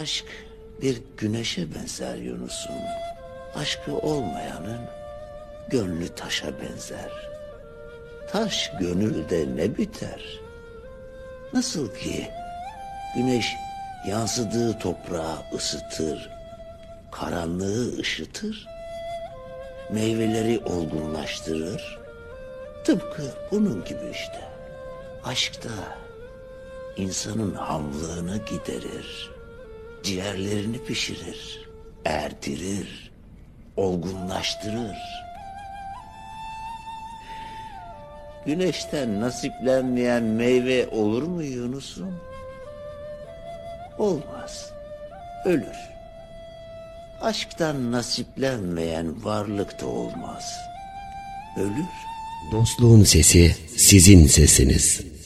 Aşk bir güneşe benzer Yunus'um. Aşkı olmayanın gönlü taşa benzer. Taş gönülde ne biter? Nasıl ki güneş yansıdığı toprağı ısıtır, karanlığı ışıtır, meyveleri olgunlaştırır. Tıpkı bunun gibi işte. Aşk da insanın hamlığını giderir, ciğerlerini pişirir, erdirir, olgunlaştırır. Güneşten nasiplenmeyen meyve olur mu Yunus'um? Olmaz, ölür. Aşktan nasiplenmeyen varlık da olmaz, ölür. Dostluğun sesi sizin sesiniz.